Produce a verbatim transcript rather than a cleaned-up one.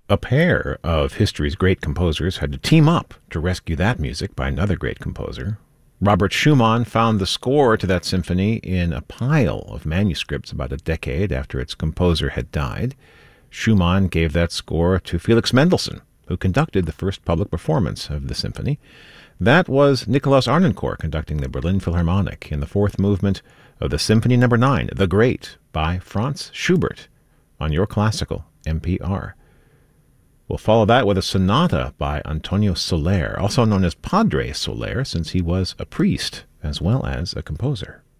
A pair of history's great composers had to team up to rescue that music by another great composer. Robert Schumann found the score to that symphony in a pile of manuscripts about a decade after its composer had died. Schumann gave that score to Felix Mendelssohn, who conducted the first public performance of the symphony. That was Nikolaus Arnoncourt conducting the Berlin Philharmonic in the fourth movement of the Symphony Number nine, The Great, by Franz Schubert, on Your Classical N P R. We'll follow that with a sonata by Antonio Soler, also known as Padre Soler, since he was a priest as well as a composer.